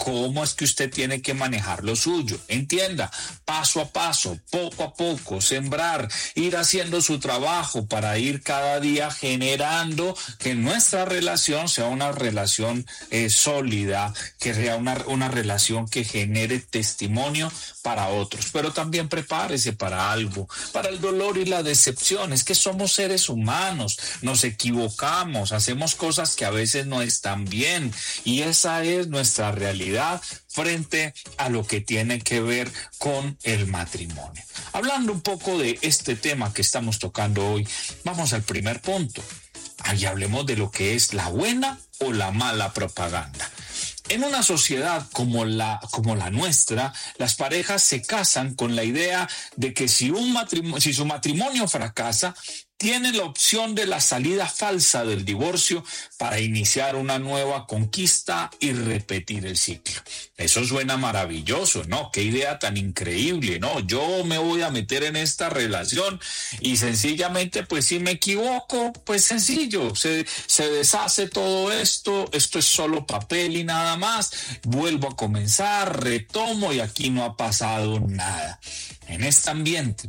cómo es que usted tiene que manejar lo suyo. Entienda, paso a paso, poco a poco, sembrar, ir haciendo su trabajo para ir cada día generando que nuestra relación sea una relación sólida, que sea una relación que genere testimonio para otros. Pero también prepárese para algo, para el dolor y la decepción. Es que somos seres humanos, nos equivocamos, hacemos cosas que a veces no están bien, y esa es nuestra realidad frente a lo que tiene que ver con el matrimonio. Hablando un poco de este tema que estamos tocando hoy, vamos al primer punto. Ahí hablemos de lo que es la buena o la mala propaganda. En una sociedad como la nuestra, las parejas se casan con la idea de que si su matrimonio fracasa, tiene la opción de la salida falsa del divorcio para iniciar una nueva conquista y repetir el ciclo. Eso suena maravilloso, ¿no? Qué idea tan increíble, ¿no? Yo me voy a meter en esta relación y sencillamente, pues si me equivoco, pues sencillo, se deshace todo esto es solo papel y nada más, vuelvo a comenzar, retomo y aquí no ha pasado nada. En este ambiente,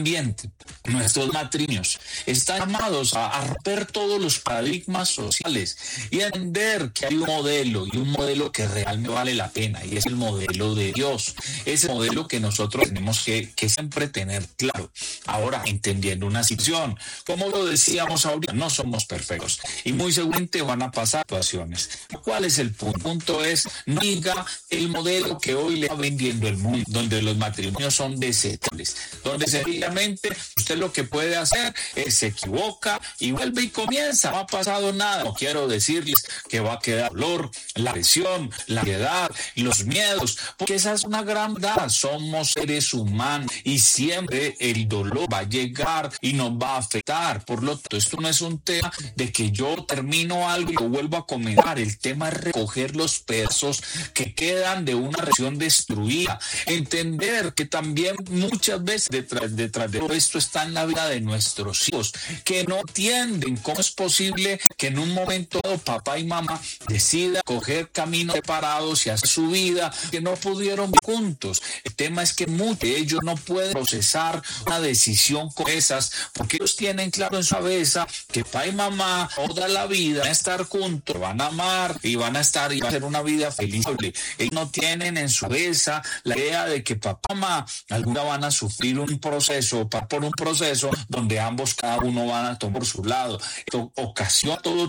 nuestros matrimonios están llamados a romper todos los paradigmas sociales y a entender que hay un modelo que realmente vale la pena, y es el modelo de Dios. Es el modelo que nosotros tenemos que siempre tener claro. Ahora, entendiendo una situación, como lo decíamos ahorita, no somos perfectos y muy seguramente van a pasar situaciones. ¿Cuál es el punto? El punto es, no diga el modelo que hoy le está vendiendo el mundo, donde los matrimonios son desechables, donde sencillamente usted lo que puede hacer es se equivoca y vuelve y comienza, no ha pasado nada. No quiero decirles que va a quedar dolor, la presión, la ansiedad, los miedos, porque esa es una gran verdad. Somos seres humanos y siempre el dolor va a llegar y nos va a afectar. Por lo tanto, esto no es un tema de que yo termino algo y lo vuelvo a comenzar. El tema es recoger los pedazos que quedan de una relación destruida. Entender que también muchas veces detrás de todo esto está en la vida de nuestros hijos, que no entienden cómo es posible que en un momento dado papá y mamá decidan coger caminos separados y hacer su vida, que no pudieron vivir juntos. El tema es que muchos de ellos no pueden procesar una decisión como esas, porque ellos tienen claro en su cabeza que papá y mamá toda la vida van a estar juntos, van a amar y van a estar y van a hacer una vida feliz. Ellos no tienen en su cabeza la idea de que papá y mamá alguna van a sufrir un proceso, por un proceso donde ambos, cada uno van a tomar por su lado. Esto ocasiona todo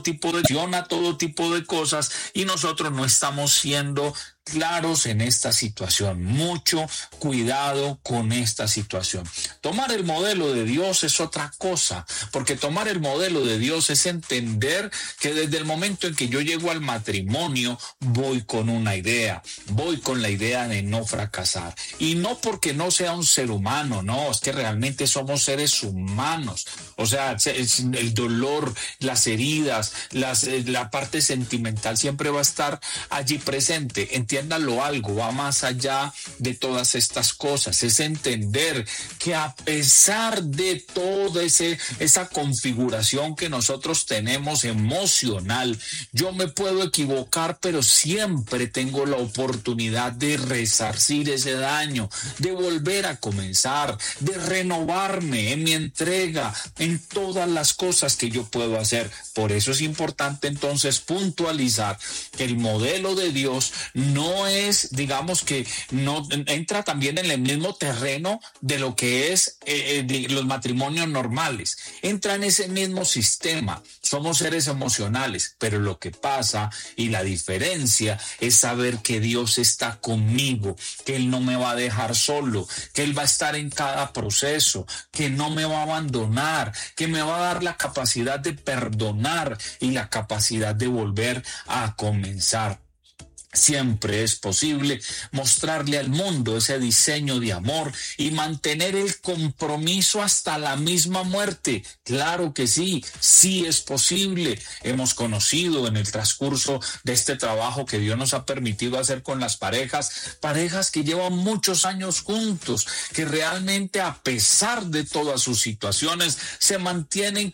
tipo de cosas y nosotros no estamos siendo claros en esta situación. Mucho cuidado con esta situación. Tomar el modelo de Dios es otra cosa, porque tomar el modelo de Dios es entender que desde el momento en que yo llego al matrimonio voy con una idea, voy con la idea de no fracasar, y no porque no sea un ser humano, no, es que realmente somos seres humanos. O sea, el dolor, las heridas, la parte sentimental siempre va a estar allí presente. Entiéndalo algo, va más allá de todas estas cosas. Es entender que a pesar de toda esa configuración que nosotros tenemos emocional, yo me puedo equivocar, pero siempre tengo la oportunidad de resarcir ese daño, de volver a comenzar, de renovarme en mi entrega, en todas las cosas que yo puedo hacer. Por eso es importante entonces puntualizar que el modelo de Dios no es, digamos que no entra también en el mismo terreno de lo que es de los matrimonios normales. Entra en ese mismo sistema. Somos seres emocionales, pero lo que pasa y la diferencia es saber que Dios está conmigo, que Él no me va a dejar solo, que Él va a estar en cada proceso, que no me va a abandonar, que me va a dar la capacidad de perdonar y la capacidad de volver a comenzar. Siempre es posible mostrarle al mundo ese diseño de amor y mantener el compromiso hasta la misma muerte. Claro que sí, sí es posible. Hemos conocido en el transcurso de este trabajo que Dios nos ha permitido hacer con las parejas que llevan muchos años juntos, que realmente a pesar de todas sus situaciones se mantienen